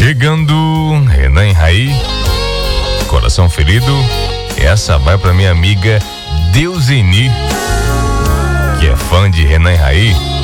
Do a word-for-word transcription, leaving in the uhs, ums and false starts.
Chegando, Renan e Raí, Coração Ferido. Essa vai pra minha amiga Deuseni, que é fã de Renan e Raí.